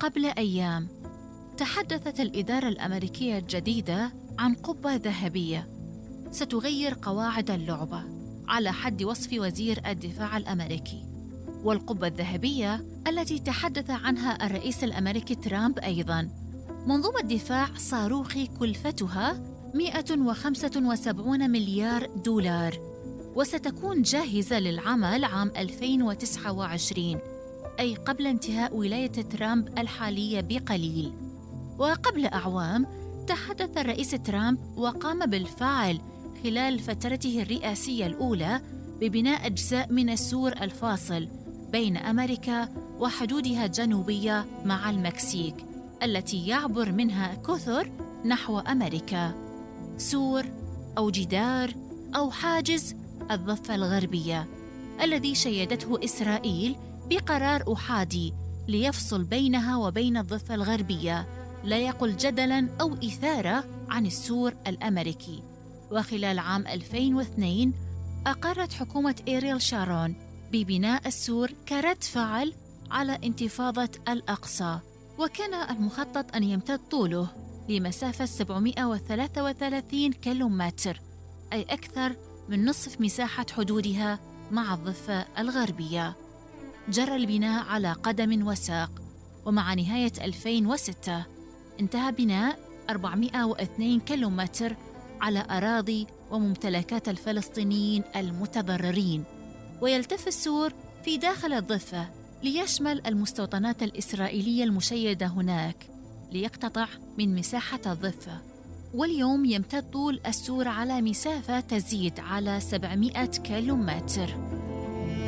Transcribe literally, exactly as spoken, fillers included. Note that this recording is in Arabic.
قبل أيام تحدثت الإدارة الأمريكية الجديدة عن قبة ذهبية ستغير قواعد اللعبة على حد وصف وزير الدفاع الأمريكي. والقبة الذهبية التي تحدث عنها الرئيس الأمريكي ترامب أيضاً منظومة دفاع صاروخي كلفتها مئة وخمسة وسبعين مليار دولار، وستكون جاهزة للعمل عام ألفين وتسعة وعشرين، أي قبل انتهاء ولاية ترامب الحالية بقليل. وقبل أعوام تحدث الرئيس ترامب وقام بالفعل خلال فترته الرئاسية الأولى ببناء أجزاء من السور الفاصل بين أمريكا وحدودها الجنوبية مع المكسيك التي يعبر منها كثر نحو أمريكا، سور أو جدار أو حاجز الضفة الغربية الذي شيدته إسرائيل بقرار أحادي ليفصل بينها وبين الضفة الغربية، لا يقل جدلاً أو إثارة عن السور الأمريكي. وخلال عام ألفين واثنين أقرت حكومة إيريل شارون ببناء السور كرد فعل على انتفاضة الأقصى، وكان المخطط أن يمتد طوله لمسافة سبعمئة وثلاثة وثلاثين كيلومتر، أي أكثر من نصف مساحة حدودها مع الضفة الغربية. جرى البناء على قدم وساق، ومع نهاية ألفين وستة انتهى بناء أربعمئة واثنين كيلومتر على أراضي وممتلكات الفلسطينيين المتضررين، ويلتف السور في داخل الضفة ليشمل المستوطنات الإسرائيلية المشيدة هناك ليقتطع من مساحة الضفة. واليوم يمتد طول السور على مسافة تزيد على سبعمئة كيلومتر.